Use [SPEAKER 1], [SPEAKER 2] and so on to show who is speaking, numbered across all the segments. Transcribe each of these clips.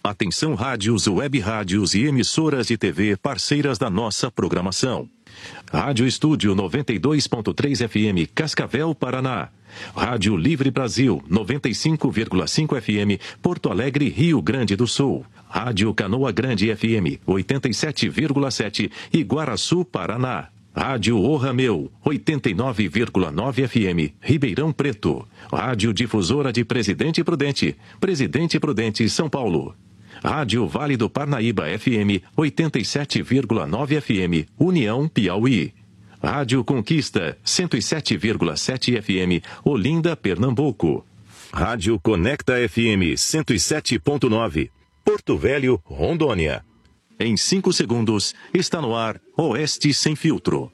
[SPEAKER 1] Atenção rádios, web rádios e emissoras de TV parceiras da nossa programação. Rádio Estúdio 92.3 FM, Cascavel, Paraná. Rádio Livre Brasil 95,5 FM, Porto Alegre, Rio Grande do Sul. Rádio Canoa Grande FM 87,7, Iguaraçu, Paraná. Rádio O Rameu 89,9 FM, Ribeirão Preto. Rádio Difusora de Presidente Prudente, São Paulo. Rádio Vale do Parnaíba FM 87,9 FM, União, Piauí. Rádio Conquista 107,7 FM, Olinda, Pernambuco. Rádio Conecta FM 107,9, Porto Velho, Rondônia. Em 5 segundos, está no ar Oeste Sem Filtro.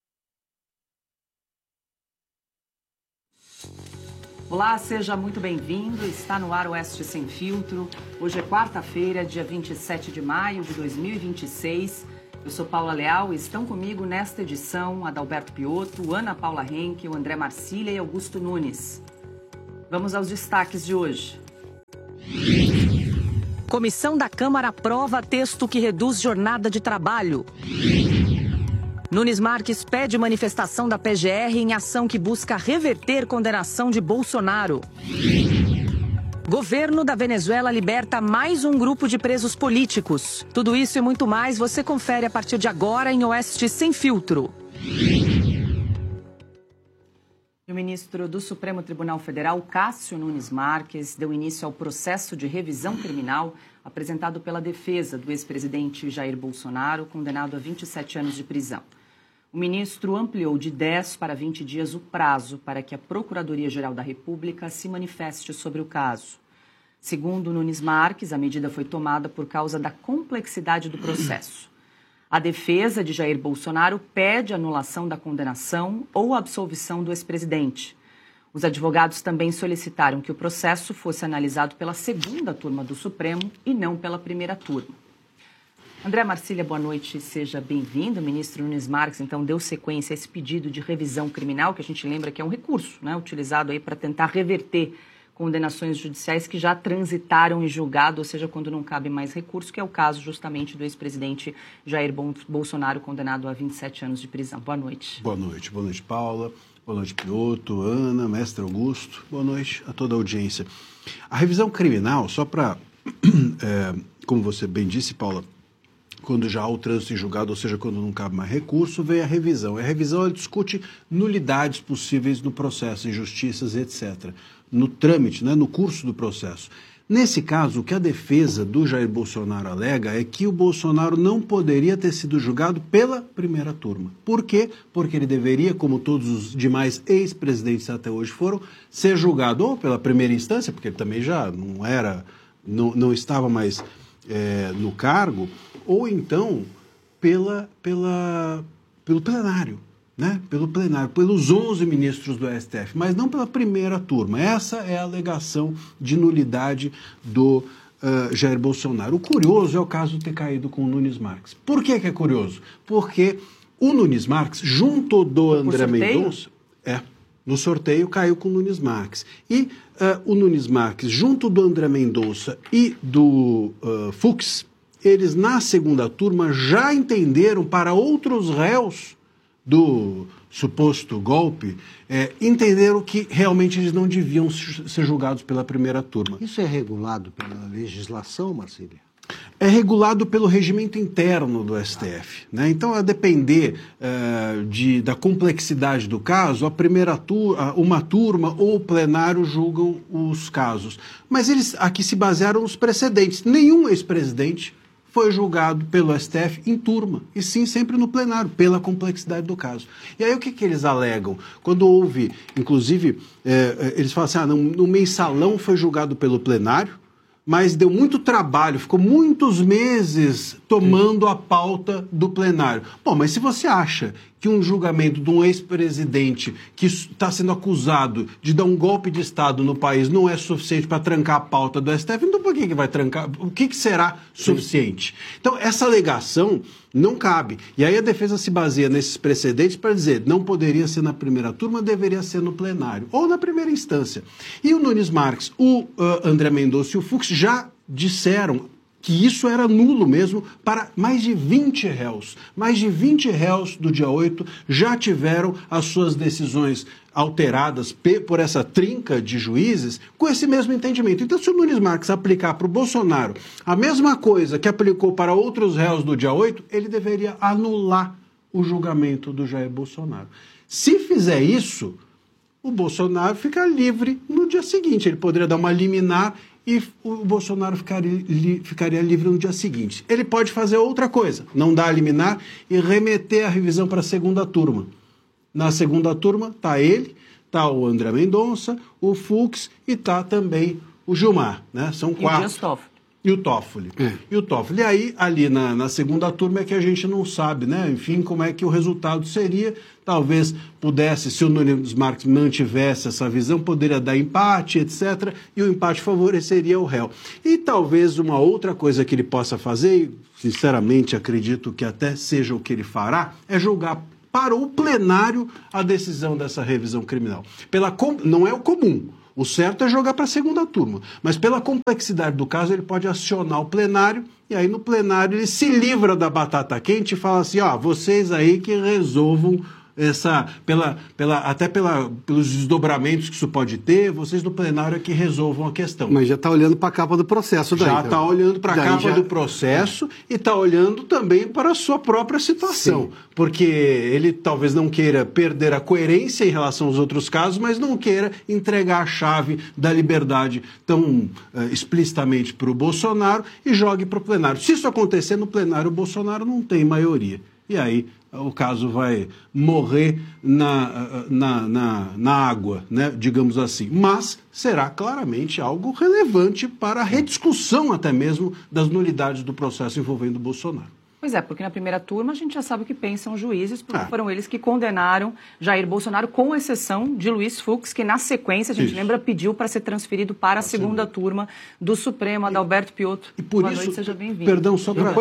[SPEAKER 2] Olá, seja muito bem-vindo. Está no ar Oeste Sem Filtro. Hoje é quarta-feira, dia 27 de maio de 2026. Eu sou Paula Leal e estão comigo nesta edição Adalberto Piotto, Ana Paula Henke, André Marcília e Augusto Nunes. Vamos aos destaques de hoje. Comissão da Câmara aprova texto que reduz jornada de trabalho. Nunes Marques pede manifestação da PGR em ação que busca reverter condenação de Bolsonaro. Governo da Venezuela liberta mais um grupo de presos políticos. Tudo isso e muito mais você confere a partir de agora em Oeste Sem Filtro. O ministro do Supremo Tribunal Federal, Cássio Nunes Marques, deu início ao processo de revisão criminal apresentado pela defesa do ex-presidente Jair Bolsonaro, condenado a 27 anos de prisão. O ministro ampliou de 10 para 20 dias o prazo para que a Procuradoria-Geral da República se manifeste sobre o caso. Segundo Nunes Marques, a medida foi tomada por causa da complexidade do processo. A defesa de Jair Bolsonaro pede anulação da condenação ou absolvição do ex-presidente. Os advogados também solicitaram que o processo fosse analisado pela segunda turma do Supremo e não pela primeira turma. André Marcília, boa noite, seja bem-vindo. O ministro Nunes Marques, então, deu sequência a esse pedido de revisão criminal, que a gente lembra que é um recurso, né, utilizado aí para tentar reverter condenações judiciais que já transitaram em julgado, ou seja, quando não cabe mais recurso, que é o caso justamente do ex-presidente Jair Bolsonaro, condenado a 27 anos de prisão. Boa noite.
[SPEAKER 3] Boa noite, Paula. Boa noite, Piotto, Ana, mestre Augusto. Boa noite a toda a audiência. A revisão criminal, só para, como você bem disse, Paula, quando já há o trânsito em julgado, ou seja, quando não cabe mais recurso, vem a revisão. A revisão ela discute nulidades possíveis no processo, injustiças, etc., no trâmite, né, no curso do processo. Nesse caso, o que a defesa do Jair Bolsonaro alega é que o Bolsonaro não poderia ter sido julgado pela primeira turma. Por quê? Porque ele deveria, como todos os demais ex-presidentes até hoje foram, ser julgado ou pela primeira instância, porque ele também já não estava mais no cargo, ou então pelo plenário, né? Pelo plenário, pelos 11 ministros do STF, mas não pela primeira turma. Essa é a alegação de nulidade do Jair Bolsonaro. O curioso é o caso ter caído com o Nunes Marques. Por que é curioso? Porque o Nunes Marques, junto do André Mendonça, no sorteio caiu com o Nunes Marques. E o Nunes Marques, junto do André Mendonça e do Fux, eles na segunda turma já entenderam para outros réus do suposto golpe, entenderam que realmente eles não deviam ser julgados pela primeira turma.
[SPEAKER 4] Isso é regulado pela legislação, Marcília?
[SPEAKER 3] É regulado pelo regimento interno do STF, né? Então, a depender da complexidade do caso, uma turma ou o plenário julgam os casos. Mas eles aqui se basearam nos precedentes. Nenhum ex-presidente foi julgado pelo STF em turma, e sim sempre no plenário, pela complexidade do caso. E aí o que eles alegam? Quando houve, inclusive, eles falam assim, no mensalão foi julgado pelo plenário, mas deu muito trabalho, ficou muitos meses tomando a pauta do plenário. Bom, mas se você acha que um julgamento de um ex-presidente que está sendo acusado de dar um golpe de Estado no país não é suficiente para trancar a pauta do STF, então por que vai trancar? O que será suficiente? Então, essa alegação não cabe. E aí a defesa se baseia nesses precedentes para dizer não poderia ser na primeira turma, deveria ser no plenário, ou na primeira instância. E o Nunes Marques, o André Mendonça e o Fux já disseram que isso era nulo mesmo para mais de 20 réus. Mais de 20 réus do dia 8 já tiveram as suas decisões alteradas por essa trinca de juízes com esse mesmo entendimento. Então, se o Nunes Marques aplicar para o Bolsonaro a mesma coisa que aplicou para outros réus do dia 8, ele deveria anular o julgamento do Jair Bolsonaro. Se fizer isso, o Bolsonaro fica livre no dia seguinte. Ele poderia dar uma liminar e o Bolsonaro ficaria livre no dia seguinte. Ele pode fazer outra coisa, não dar a liminar e remeter a revisão para a segunda turma. Na segunda turma está ele, está o André Mendonça, o Fux e está também o Gilmar, né? São 4. E o Toffoli. E o Toffoli. E aí, ali na segunda turma é que a gente não sabe, né? Enfim, como é que o resultado seria. Talvez pudesse, se o Nunes Marques mantivesse essa visão, poderia dar empate, etc. E o empate favoreceria o réu. E talvez uma outra coisa que ele possa fazer, e sinceramente acredito que até seja o que ele fará, é julgar para o plenário a decisão dessa revisão criminal. Não é o comum. O certo é jogar para a segunda turma. Mas pela complexidade do caso, ele pode acionar o plenário e aí no plenário ele se livra da batata quente e fala assim, vocês aí que resolvam essa, pelos desdobramentos que isso pode ter, vocês no plenário é que resolvam a questão.
[SPEAKER 4] Mas já está olhando para a capa do processo daí.
[SPEAKER 3] Já está olhando para a capa do processo e está olhando também para a sua própria situação. Sim. Porque ele talvez não queira perder a coerência em relação aos outros casos, mas não queira entregar a chave da liberdade tão explicitamente para o Bolsonaro e jogue para o plenário. Se isso acontecer no plenário, o Bolsonaro não tem maioria. E aí o caso vai morrer na água, né, digamos assim. Mas será claramente algo relevante para a rediscussão até mesmo das nulidades do processo envolvendo o Bolsonaro.
[SPEAKER 2] Pois é, porque na primeira turma a gente já sabe o que pensam os juízes, porque foram eles que condenaram Jair Bolsonaro, com exceção de Luiz Fux, que na sequência, a gente lembra, pediu para ser transferido para a segunda turma do Supremo, Adalberto Piotto.
[SPEAKER 3] E por
[SPEAKER 2] Boa
[SPEAKER 3] isso,
[SPEAKER 2] noite, seja bem-vindo.
[SPEAKER 3] Perdão, só para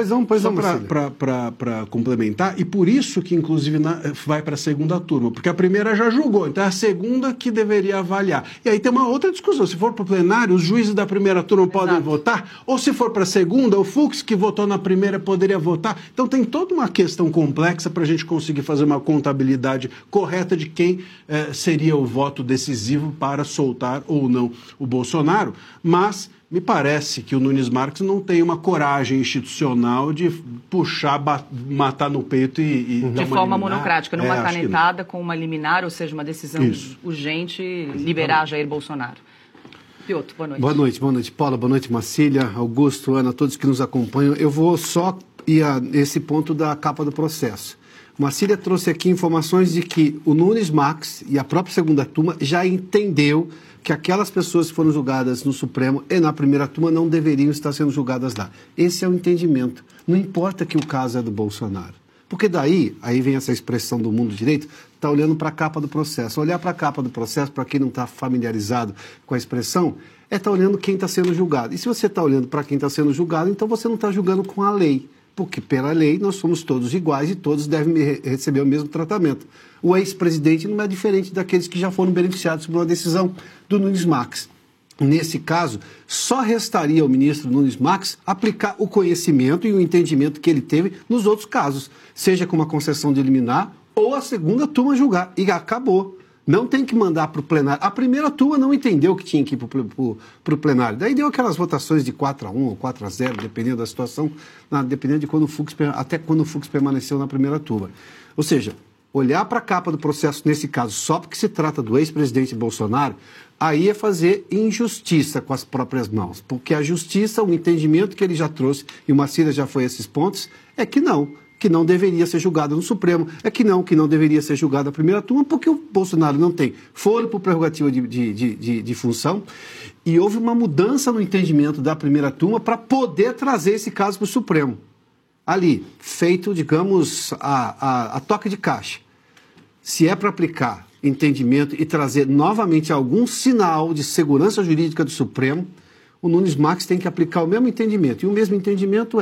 [SPEAKER 3] complementar, e por isso que inclusive vai para a segunda turma, porque a primeira já julgou, então é a segunda que deveria avaliar. E aí tem uma outra discussão, se for para o plenário, os juízes da primeira turma podem votar, ou se for para a segunda, o Fux, que votou na primeira, poderia votar. Então tem toda uma questão complexa para a gente conseguir fazer uma contabilidade correta de quem seria o voto decisivo para soltar ou não o Bolsonaro, mas me parece que o Nunes Marques não tem uma coragem institucional de puxar, matar no peito e
[SPEAKER 2] de forma monocrática, numa canetada com uma liminar, ou seja, uma decisão urgente, liberar Jair Bolsonaro. Piotto, boa noite.
[SPEAKER 4] Boa noite, Paula, boa noite, Marcília, Augusto, Ana, todos que nos acompanham. Eu vou só ir a esse ponto da capa do processo. Marcília trouxe aqui informações de que o Nunes Marques e a própria segunda turma já entendeu que aquelas pessoas que foram julgadas no Supremo e na primeira turma não deveriam estar sendo julgadas lá. Esse é o entendimento. Não importa que o caso é do Bolsonaro. Porque daí, aí vem essa expressão do mundo direito, está olhando para a capa do processo. Olhar para a capa do processo, para quem não está familiarizado com a expressão, é estar olhando quem está sendo julgado. E se você está olhando para quem está sendo julgado, então você não está julgando com a lei. Porque, pela lei, nós somos todos iguais e todos devem receber o mesmo tratamento. O ex-presidente não é diferente daqueles que já foram beneficiados por uma decisão do Nunes Marques. Nesse caso, só restaria ao ministro Nunes Marques aplicar o conhecimento e o entendimento que ele teve nos outros casos, seja com uma concessão de liminar ou a segunda turma julgar. E acabou. Não tem que mandar para o plenário. A primeira turma não entendeu que tinha que ir para o plenário. Daí deu aquelas votações de 4-1 ou 4-0, dependendo da situação, dependendo de quando até quando o Fux permaneceu na primeira turma. Ou seja, olhar para a capa do processo, nesse caso, só porque se trata do ex-presidente Bolsonaro, aí é fazer injustiça com as próprias mãos. Porque a justiça, o entendimento que ele já trouxe, e o Marcília já foi a esses pontos, é que não deveria ser julgado no Supremo, que não deveria ser julgado na primeira turma, porque o Bolsonaro não tem foro por prerrogativa de função, e houve uma mudança no entendimento da primeira turma para poder trazer esse caso para o Supremo. Ali, feito, digamos, a toque de caixa. Se é para aplicar entendimento e trazer novamente algum sinal de segurança jurídica do Supremo, o Nunes Marques tem que aplicar o mesmo entendimento. E o mesmo entendimento é: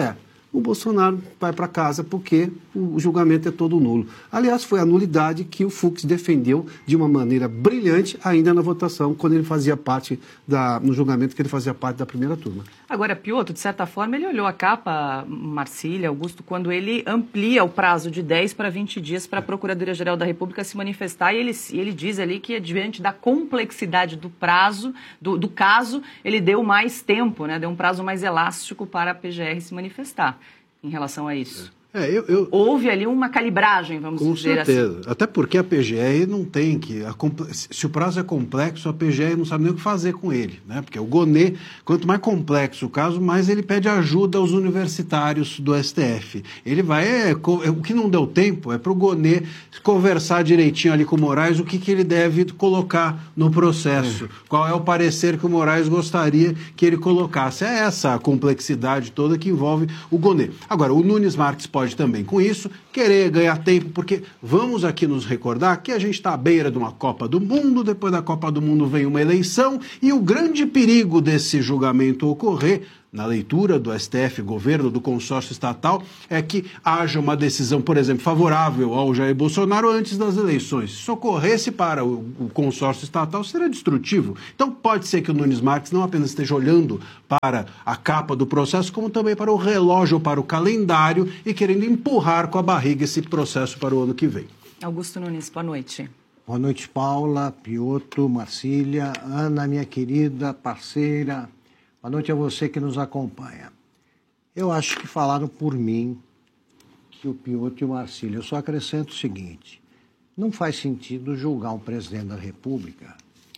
[SPEAKER 4] o Bolsonaro vai para casa porque o julgamento é todo nulo. Aliás, foi a nulidade que o Fux defendeu de uma maneira brilhante ainda na votação, quando ele fazia parte no julgamento que ele fazia parte da primeira turma.
[SPEAKER 2] Agora, Piotr, de certa forma, ele olhou a capa, Marcília, Augusto, quando ele amplia o prazo de 10 para 20 dias para a Procuradoria-Geral da República se manifestar, e ele diz ali que, diante da complexidade do prazo, do caso, ele deu mais tempo, né? Deu um prazo mais elástico para a PGR se manifestar em relação a isso. Houve ali uma calibragem, vamos dizer assim. Com certeza.
[SPEAKER 3] Até porque a PGR não tem que... Se o prazo é complexo, a PGR não sabe nem o que fazer com ele, né? Porque o Gonê, quanto mais complexo o caso, mais ele pede ajuda aos universitários do STF. Ele vai... o que não deu tempo é para o Gonê conversar direitinho ali com o Moraes o que ele deve colocar no processo. Qual é o parecer que o Moraes gostaria que ele colocasse. É essa a complexidade toda que envolve o Gonê. Agora, o Nunes Marques pode também, com isso, querer ganhar tempo, porque vamos aqui nos recordar que a gente está à beira de uma Copa do Mundo, depois da Copa do Mundo vem uma eleição, e o grande perigo desse julgamento ocorrer, na leitura do STF, governo, do consórcio estatal, é que haja uma decisão, por exemplo, favorável ao Jair Bolsonaro antes das eleições. Se ocorresse para o consórcio estatal, seria destrutivo. Então, pode ser que o Nunes Marques não apenas esteja olhando para a capa do processo, como também para o relógio, para o calendário, e querendo empurrar com a barriga esse processo para o ano que vem.
[SPEAKER 2] Augusto Nunes, boa noite.
[SPEAKER 5] Boa noite, Paula, Piotr, Marcília, Ana, minha querida parceira. Boa noite a você que nos acompanha. Eu acho que falaram por mim, que o Piotr e o Marcília. Eu só acrescento o seguinte: não faz sentido julgar um presidente da República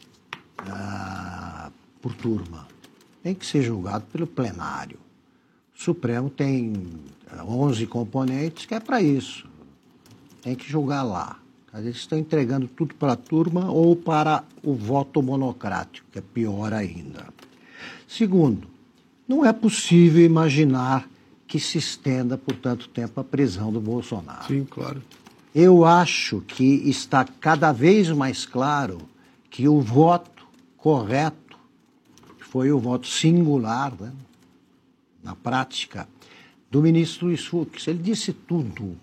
[SPEAKER 5] por turma. Tem que ser julgado pelo plenário. O Supremo tem 11 componentes que é para isso. Tem que julgar lá. Eles estão entregando tudo para a turma ou para o voto monocrático, que é pior ainda. Segundo, não é possível imaginar que se estenda por tanto tempo a prisão do Bolsonaro.
[SPEAKER 4] Sim, claro.
[SPEAKER 5] Eu acho que está cada vez mais claro que o voto correto foi o voto singular, né, na prática, do ministro Luiz Fux. Ele disse tudo.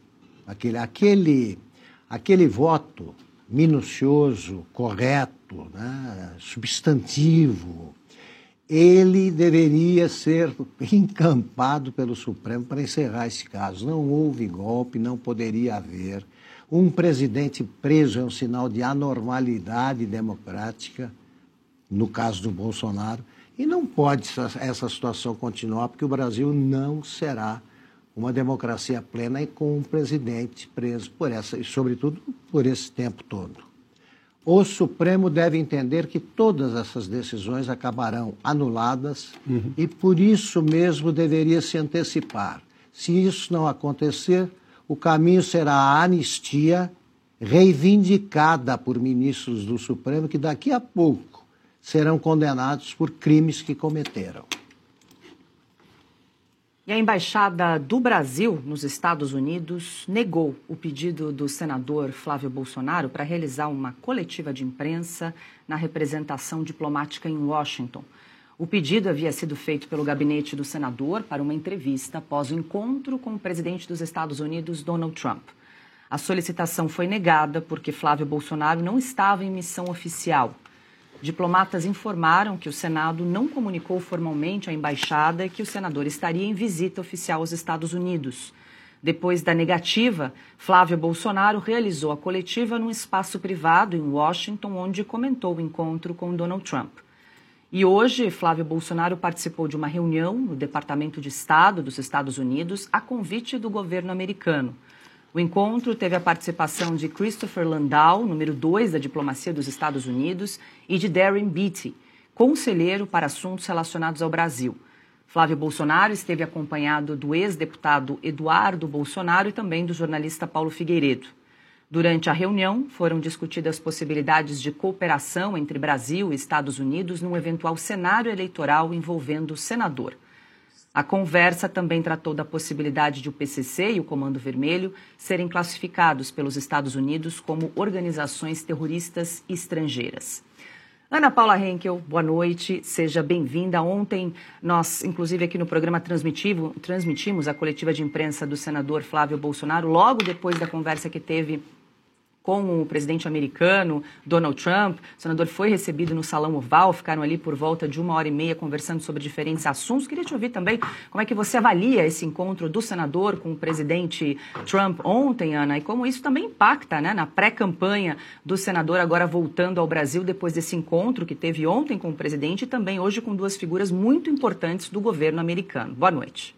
[SPEAKER 5] Aquele voto minucioso, correto, né, substantivo, ele deveria ser encampado pelo Supremo para encerrar esse caso. Não houve golpe, não poderia haver. Um presidente preso é um sinal de anormalidade democrática, no caso do Bolsonaro, e não pode essa situação continuar, porque o Brasil não será uma democracia plena e com um presidente preso e sobretudo, por esse tempo todo. O Supremo deve entender que todas essas decisões acabarão anuladas e por isso mesmo deveria se antecipar. Se isso não acontecer, o caminho será a anistia reivindicada por ministros do Supremo que daqui a pouco serão condenados por crimes que cometeram.
[SPEAKER 2] E a Embaixada do Brasil nos Estados Unidos negou o pedido do senador Flávio Bolsonaro para realizar uma coletiva de imprensa na representação diplomática em Washington. O pedido havia sido feito pelo gabinete do senador para uma entrevista após o encontro com o presidente dos Estados Unidos, Donald Trump. A solicitação foi negada porque Flávio Bolsonaro não estava em missão oficial. Diplomatas informaram que o Senado não comunicou formalmente à embaixada que o senador estaria em visita oficial aos Estados Unidos. Depois da negativa, Flávio Bolsonaro realizou a coletiva num espaço privado em Washington, onde comentou o encontro com Donald Trump. E hoje, Flávio Bolsonaro participou de uma reunião no Departamento de Estado dos Estados Unidos a convite do governo americano. O encontro teve a participação de Christopher Landau, número 2 da diplomacia dos Estados Unidos, e de Darren Beatty, conselheiro para assuntos relacionados ao Brasil. Flávio Bolsonaro esteve acompanhado do ex-deputado Eduardo Bolsonaro e também do jornalista Paulo Figueiredo. Durante a reunião, foram discutidas possibilidades de cooperação entre Brasil e Estados Unidos num eventual cenário eleitoral envolvendo o senador. A conversa também tratou da possibilidade de o PCC e o Comando Vermelho serem classificados pelos Estados Unidos como organizações terroristas estrangeiras. Ana Paula Henkel, boa noite, seja bem-vinda. Ontem nós, inclusive aqui no programa transmitimos a coletiva de imprensa do senador Flávio Bolsonaro, logo depois da conversa que teve com o presidente americano, Donald Trump. O senador foi recebido no Salão Oval, ficaram ali por volta de 1h30 conversando sobre diferentes assuntos. Queria te ouvir também como é que você avalia esse encontro do senador com o presidente Trump ontem, Ana, e como isso também impacta, né, na pré-campanha do senador agora voltando ao Brasil depois desse encontro que teve ontem com o presidente e também hoje com duas figuras muito importantes do governo americano. Boa noite.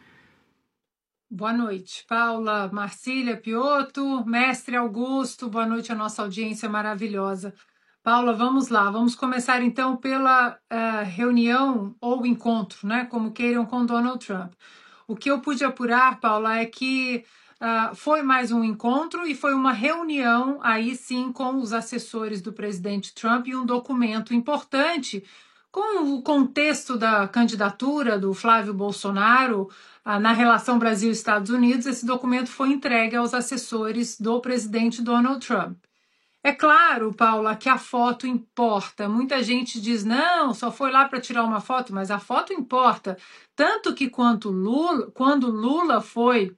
[SPEAKER 6] Boa noite, Paula, Marcília, Piotto, mestre Augusto, boa noite à nossa audiência maravilhosa. Paula, vamos lá, vamos começar então pela reunião ou encontro, né, como queiram, com Donald Trump. O que eu pude apurar, Paula, é que foi mais um encontro e foi uma reunião, aí sim, com os assessores do presidente Trump e um documento importante com o contexto da candidatura do Flávio Bolsonaro na relação Brasil-Estados Unidos. Esse documento foi entregue aos assessores do presidente Donald Trump. É claro, Paula, que a foto importa. Muita gente diz, não, só foi lá para tirar uma foto, mas a foto importa. Tanto que quando Lula foi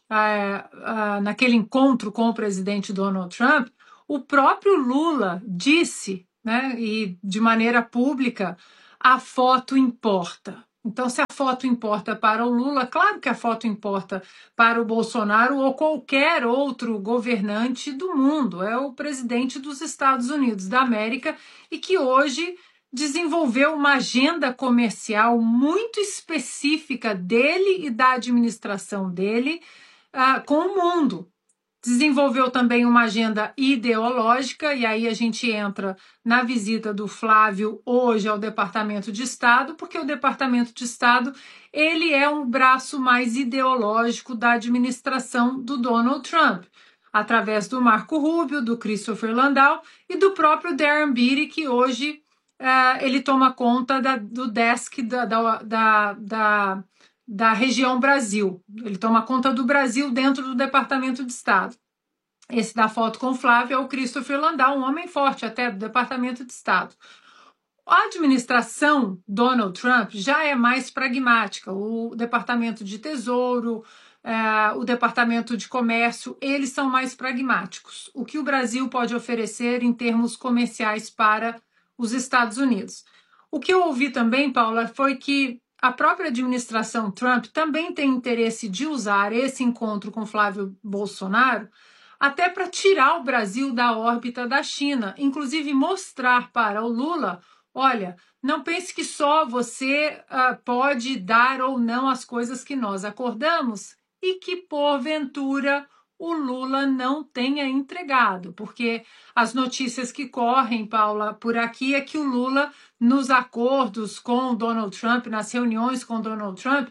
[SPEAKER 6] naquele encontro com o presidente Donald Trump, o próprio Lula disse, né, e de maneira pública, a foto importa. Então, se a foto importa para o Lula, claro que a foto importa para o Bolsonaro ou qualquer outro governante do mundo. É o presidente dos Estados Unidos da América e que hoje desenvolveu uma agenda comercial muito específica dele e da administração dele com o mundo. Desenvolveu também uma agenda ideológica, e aí a gente entra na visita do Flávio hoje ao Departamento de Estado, porque o Departamento de Estado ele é um braço mais ideológico da administração do Donald Trump, através do Marco Rubio, do Christopher Landau e do próprio Darren Beattie, que hoje ele toma conta do desk da região Brasil. Ele toma conta do Brasil dentro do Departamento de Estado. Esse da foto com o Flávio é o Christopher Landau, um homem forte até do Departamento de Estado. A administração Donald Trump já é mais pragmática. O Departamento de Tesouro, o Departamento de Comércio, eles são mais pragmáticos. O que o Brasil pode oferecer em termos comerciais para os Estados Unidos. O que eu ouvi também, Paula, foi que a própria administração Trump também tem interesse de usar esse encontro com Flávio Bolsonaro até para tirar o Brasil da órbita da China, inclusive mostrar para o Lula, olha, não pense que só você pode dar ou não as coisas que nós acordamos e que, porventura, o Lula não tenha entregado, porque as notícias que correm, Paula, por aqui é que o Lula, nos acordos com Donald Trump, nas reuniões com Donald Trump,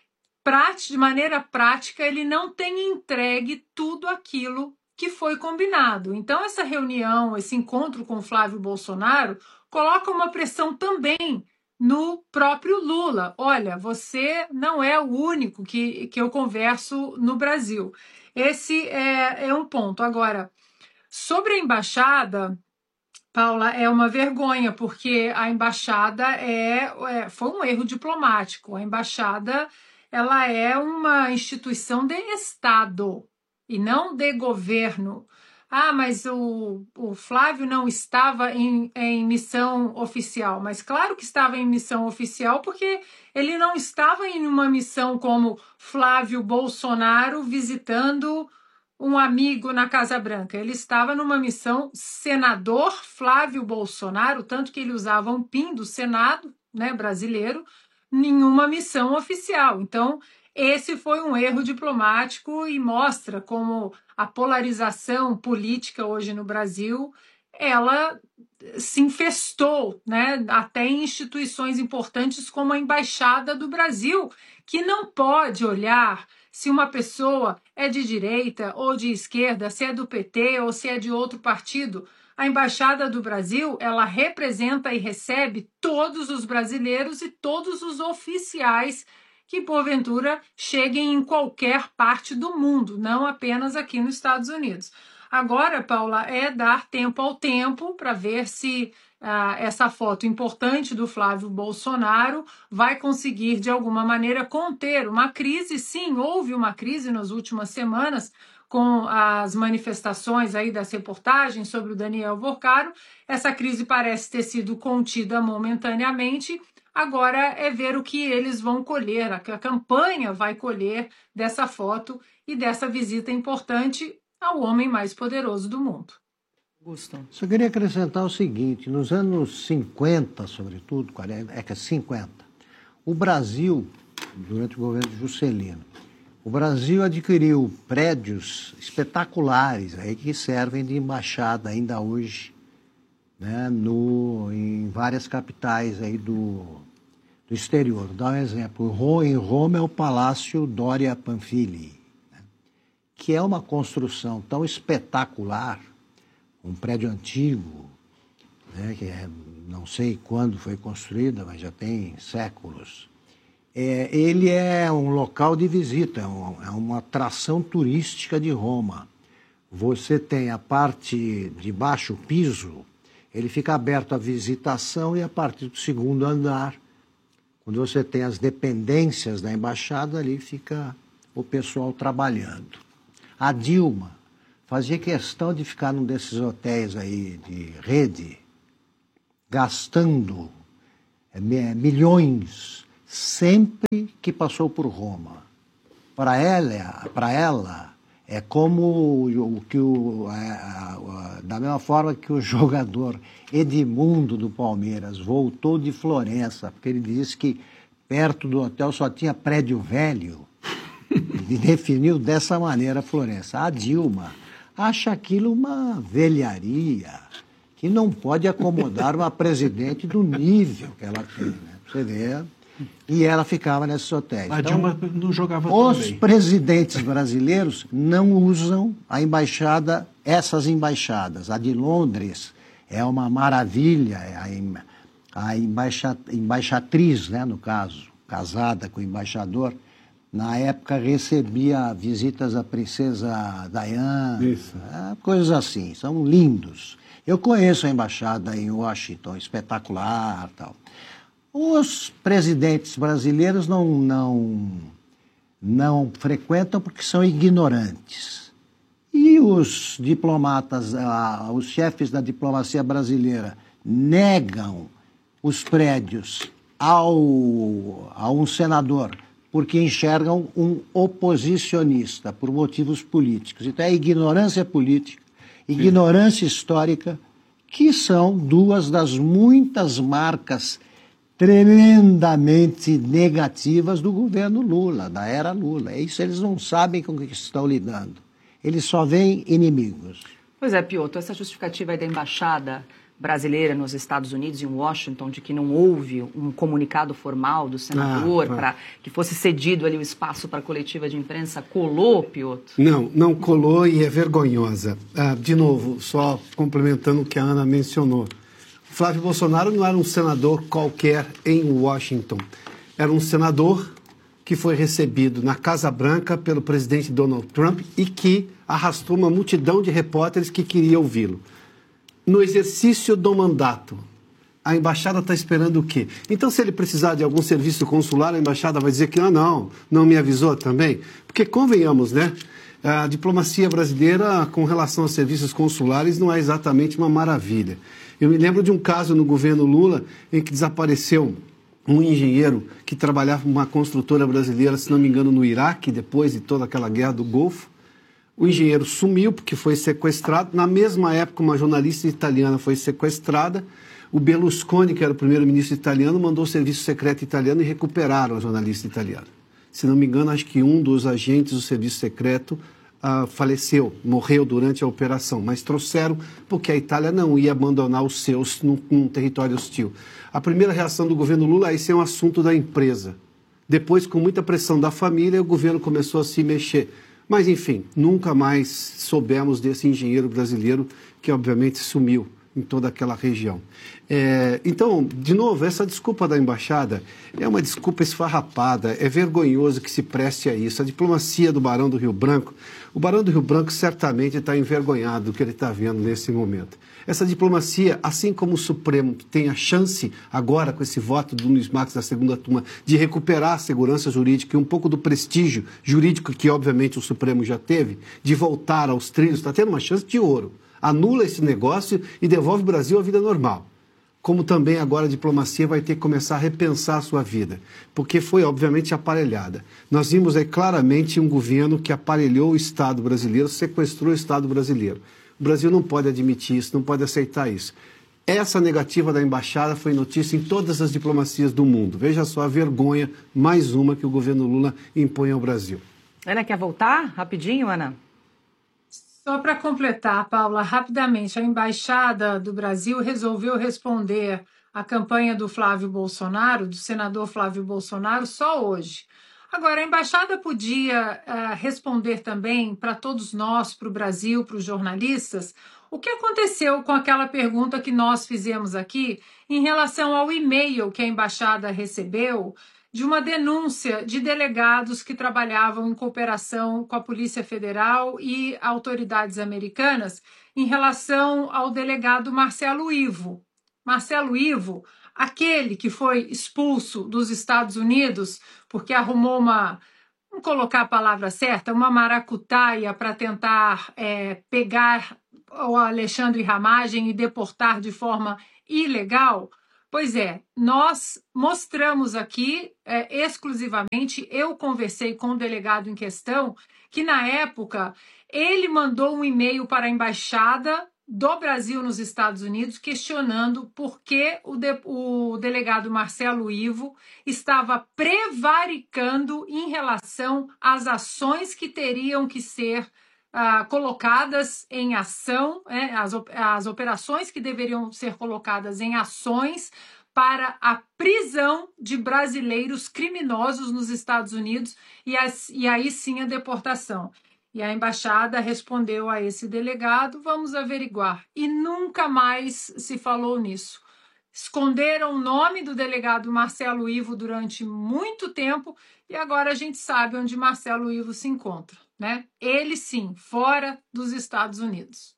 [SPEAKER 6] de maneira prática, ele não tem entregue tudo aquilo que foi combinado. Então, essa reunião, esse encontro com Flávio Bolsonaro, coloca uma pressão também no próprio Lula. Olha, você não é o único que eu converso no Brasil. Esse é um ponto. Agora, sobre a embaixada, Paula, é uma vergonha, porque a embaixada foi um erro diplomático. A embaixada ela é uma instituição de Estado e não de governo. Ah, mas o Flávio não estava em missão oficial. Mas claro que estava em missão oficial, porque ele não estava em uma missão como Flávio Bolsonaro visitando um amigo na Casa Branca. Ele estava numa missão senador Flávio Bolsonaro, tanto que ele usava um PIN do Senado, né, brasileiro, nenhuma missão oficial. Então, esse foi um erro diplomático e mostra como a polarização política hoje no Brasil, ela se infestou, né, até em instituições importantes como a Embaixada do Brasil, que não pode olhar se uma pessoa é de direita ou de esquerda, se é do PT ou se é de outro partido. A Embaixada do Brasil, ela representa e recebe todos os brasileiros e todos os oficiais que, porventura, cheguem em qualquer parte do mundo, não apenas aqui nos Estados Unidos. Agora, Paula, é dar tempo ao tempo para ver se essa foto importante do Flávio Bolsonaro vai conseguir, de alguma maneira, conter uma crise. Sim, houve uma crise nas últimas semanas, com as manifestações aí das reportagens sobre o Daniel Vorcaro. Essa crise parece ter sido contida momentaneamente. Agora é ver o que eles vão colher, a campanha vai colher dessa foto e dessa visita importante ao homem mais poderoso do mundo.
[SPEAKER 2] Augusto.
[SPEAKER 5] Só queria acrescentar o seguinte, nos anos 50, sobretudo, 50, o Brasil, durante o governo de Juscelino, o Brasil adquiriu prédios espetaculares aí que servem de embaixada ainda hoje, né, em várias capitais aí do exterior. Vou dar um exemplo. Em Roma é o Palácio Doria Pamphili, né, que é uma construção tão espetacular, um prédio antigo, né, que não sei quando foi construída, mas já tem séculos. Ele é um local de visita, é uma atração turística de Roma. Você tem a parte de baixo piso, ele fica aberto à visitação, e a partir do segundo andar, quando você tem as dependências da embaixada, ali fica o pessoal trabalhando. A Dilma fazia questão de ficar num desses hotéis aí de rede, gastando milhões sempre que passou por Roma. Para ela é como da mesma forma que o jogador Edmundo do Palmeiras voltou de Florença, porque ele disse que perto do hotel só tinha prédio velho, e definiu dessa maneira Florença. A Dilma acha aquilo uma velharia que não pode acomodar uma presidente do nível que ela tem, né? Você vê. E ela ficava nesses hotéis.
[SPEAKER 3] A Dilma não jogava
[SPEAKER 5] os
[SPEAKER 3] também.
[SPEAKER 5] Presidentes brasileiros não usam essas embaixadas. A de Londres é uma maravilha, a embaixatriz, né, no caso, casada com o embaixador, na época recebia visitas da princesa Diana, coisas assim, são lindos. Eu conheço a embaixada em Washington, espetacular, tal. Os presidentes brasileiros não frequentam porque são ignorantes. E os diplomatas, os chefes da diplomacia brasileira negam os prédios a um senador porque enxergam um oposicionista por motivos políticos. Então é ignorância política, ignorância histórica, que são duas das muitas marcas tremendamente negativas do governo Lula, da era Lula. É isso, eles não sabem com o que estão lidando. Eles só veem inimigos.
[SPEAKER 2] Pois é, Piotr, essa justificativa aí da embaixada brasileira nos Estados Unidos, em Washington, de que não houve um comunicado formal do senador para que fosse cedido ali o espaço para a coletiva de imprensa, colou, Piotr?
[SPEAKER 4] Não colou, e é vergonhosa. De novo, só complementando o que a Ana mencionou. Flávio Bolsonaro não era um senador qualquer em Washington. Era um senador que foi recebido na Casa Branca pelo presidente Donald Trump e que arrastou uma multidão de repórteres que queria ouvi-lo. No exercício do mandato, a embaixada está esperando o quê? Então, se ele precisar de algum serviço consular, a embaixada vai dizer que não me avisou também? Porque, convenhamos, né? A diplomacia brasileira, com relação aos serviços consulares, não é exatamente uma maravilha. Eu me lembro de um caso no governo Lula em que desapareceu um engenheiro que trabalhava numa construtora brasileira, se não me engano, no Iraque, depois de toda aquela guerra do Golfo. O engenheiro sumiu porque foi sequestrado. Na mesma época, uma jornalista italiana foi sequestrada. O Berlusconi, que era o primeiro-ministro italiano, mandou o serviço secreto italiano e recuperaram a jornalista italiana. Se não me engano, acho que um dos agentes do serviço secreto faleceu, morreu durante a operação, mas trouxeram porque a Itália não ia abandonar os seus num território hostil. A primeira reação do governo Lula é esse é um assunto da empresa. Depois, com muita pressão da família, o governo começou a se mexer. Mas, enfim, nunca mais soubemos desse engenheiro brasileiro que, obviamente, sumiu em toda aquela região. Então, de novo, essa desculpa da embaixada é uma desculpa esfarrapada, é vergonhoso que se preste a isso. A diplomacia do Barão do Rio Branco, o Barão do Rio Branco certamente está envergonhado do que ele está vendo nesse momento. Essa diplomacia, assim como o Supremo, que tem a chance agora, com esse voto do Nunes Marques da segunda turma, de recuperar a segurança jurídica e um pouco do prestígio jurídico que, obviamente, o Supremo já teve, de voltar aos trilhos, está tendo uma chance de ouro. Anula esse negócio e devolve o Brasil à vida normal. Como também agora a diplomacia vai ter que começar a repensar a sua vida, porque foi, obviamente, aparelhada. Nós vimos aí claramente um governo que aparelhou o Estado brasileiro, sequestrou o Estado brasileiro. O Brasil não pode admitir isso, não pode aceitar isso. Essa negativa da embaixada foi notícia em todas as diplomacias do mundo. Veja só a vergonha, mais uma que o governo Lula impõe ao Brasil.
[SPEAKER 2] Ana, quer voltar? Rapidinho, Ana.
[SPEAKER 6] Só para completar, Paula, rapidamente, a Embaixada do Brasil resolveu responder à campanha do Flávio Bolsonaro, do senador Flávio Bolsonaro, só hoje. Agora, a Embaixada podia responder também para todos nós, para o Brasil, para os jornalistas, o que aconteceu com aquela pergunta que nós fizemos aqui em relação ao e-mail que a Embaixada recebeu de uma denúncia de delegados que trabalhavam em cooperação com a Polícia Federal e autoridades americanas em relação ao delegado Marcelo Ivo. Marcelo Ivo, aquele que foi expulso dos Estados Unidos porque arrumou vamos colocar a palavra certa, uma maracutaia para tentar pegar o Alexandre Ramagem e deportar de forma ilegal. Pois é, nós mostramos aqui exclusivamente, eu conversei com o delegado em questão, que na época ele mandou um e-mail para a Embaixada do Brasil nos Estados Unidos questionando por que o delegado Marcelo Ivo estava prevaricando em relação às ações que teriam que ser colocadas em ação, as operações que deveriam ser colocadas em ações para a prisão de brasileiros criminosos nos Estados Unidos e aí sim a deportação. E a embaixada respondeu a esse delegado, vamos averiguar. E nunca mais se falou nisso. Esconderam o nome do delegado Marcelo Ivo durante muito tempo e agora a gente sabe onde Marcelo Ivo se encontra, né? Ele sim, fora dos Estados Unidos.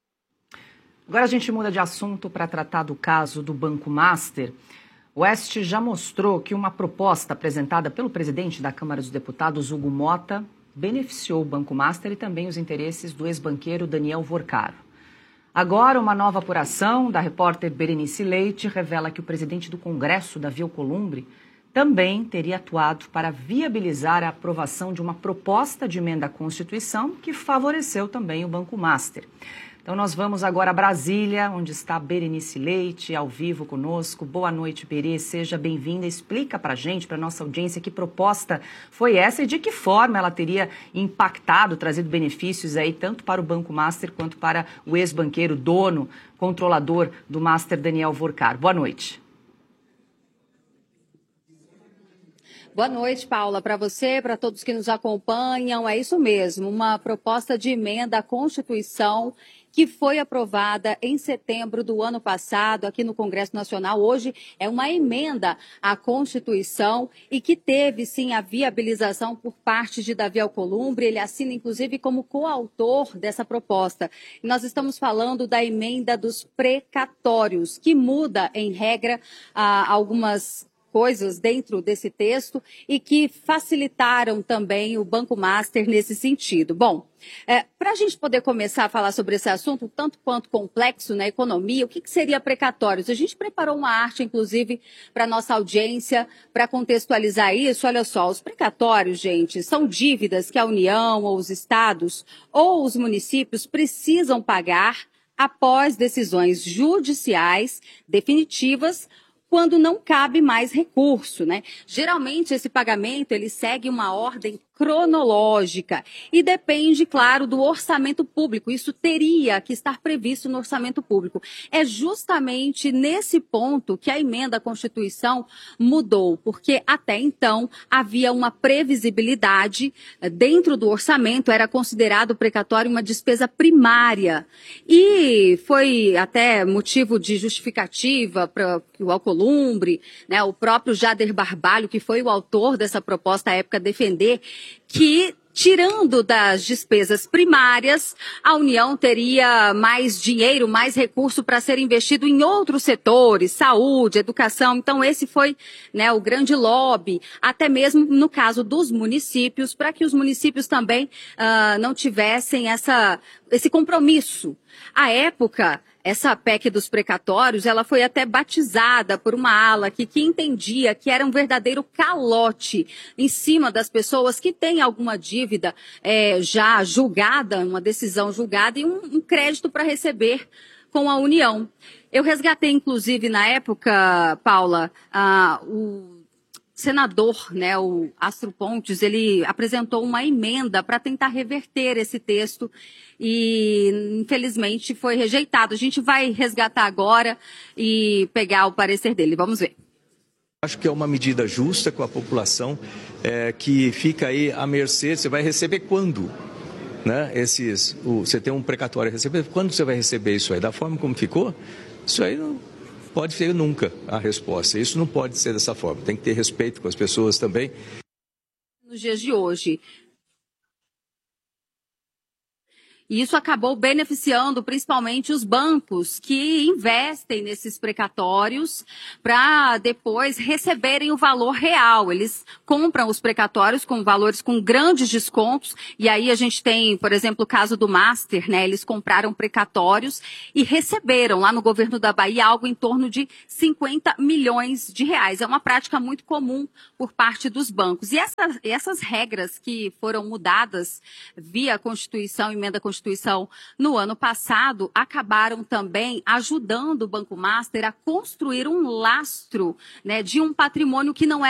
[SPEAKER 2] Agora a gente muda de assunto para tratar do caso do Banco Master. O Oeste já mostrou que uma proposta apresentada pelo presidente da Câmara dos Deputados, Hugo Motta, beneficiou o Banco Master e também os interesses do ex-banqueiro Daniel Vorcaro. Agora, uma nova apuração da repórter Berenice Leite revela que o presidente do Congresso, Davi Alcolumbre, também teria atuado para viabilizar a aprovação de uma proposta de emenda à Constituição que favoreceu também o Banco Master. Então, nós vamos agora a Brasília, onde está Berenice Leite, ao vivo conosco. Boa noite, Berê, seja bem-vinda. Explica para a gente, para a nossa audiência, que proposta foi essa e de que forma ela teria impactado, trazido benefícios aí, tanto para o Banco Master quanto para o ex-banqueiro, dono, controlador do Master, Daniel Vorcaro. Boa noite.
[SPEAKER 7] Boa noite, Paula, para você, para todos que nos acompanham. É isso mesmo, uma proposta de emenda à Constituição que foi aprovada em setembro do ano passado aqui no Congresso Nacional. Hoje é uma emenda à Constituição e que teve, sim, a viabilização por parte de Davi Alcolumbre. Ele assina, inclusive, como coautor dessa proposta. E nós estamos falando da emenda dos precatórios, que muda, em regra, algumas coisas dentro desse texto e que facilitaram também o Banco Master nesse sentido. Bom, para a gente poder começar a falar sobre esse assunto, tanto quanto complexo na economia, o que seria precatórios? A gente preparou uma arte, inclusive, para a nossa audiência, para contextualizar isso. Olha só, os precatórios, gente, são dívidas que a União ou os estados ou os municípios precisam pagar após decisões judiciais definitivas quando não cabe mais recurso, né? Geralmente esse pagamento ele segue uma ordem cronológica e depende, claro, do orçamento público. Isso teria que estar previsto no orçamento público. É justamente nesse ponto que a emenda à Constituição mudou, porque até então havia uma previsibilidade dentro do orçamento, era considerado o precatório uma despesa primária e foi até motivo de justificativa para o Alcolumbre, né, o próprio Jader Barbalho, que foi o autor dessa proposta à época, defender que, tirando das despesas primárias, a União teria mais dinheiro, mais recurso para ser investido em outros setores, saúde, educação. Então, esse foi, né, o grande lobby, até mesmo no caso dos municípios, para que os municípios também não tivessem esse compromisso. À época, essa PEC dos precatórios, ela foi até batizada por uma ala que entendia que era um verdadeiro calote em cima das pessoas que têm alguma dívida já julgada, uma decisão julgada e um crédito para receber com a União. Eu resgatei, inclusive, na época, Paula, o senador, né, o Astro Pontes, ele apresentou uma emenda para tentar reverter esse texto e, infelizmente, foi rejeitado. A gente vai resgatar agora e pegar o parecer dele. Vamos ver.
[SPEAKER 8] Acho que é uma medida justa com a população que fica aí à mercê. Você vai receber quando? Né? Você tem um precatório a receber. Quando você vai receber isso aí? Da forma como ficou? Isso aí não pode ser nunca a resposta. Isso não pode ser dessa forma. Tem que ter respeito com as pessoas também.
[SPEAKER 7] Nos dias de hoje. E isso acabou beneficiando principalmente os bancos que investem nesses precatórios para depois receberem o valor real. Eles compram os precatórios com valores com grandes descontos. E aí a gente tem, por exemplo, o caso do Master, né? Eles compraram precatórios e receberam lá no governo da Bahia algo em torno de 50 milhões de reais. É uma prática muito comum por parte dos bancos. E essas regras que foram mudadas via Constituição, emenda à Constituição no ano passado, acabaram também ajudando o Banco Master a construir um lastro, né, de um patrimônio que não é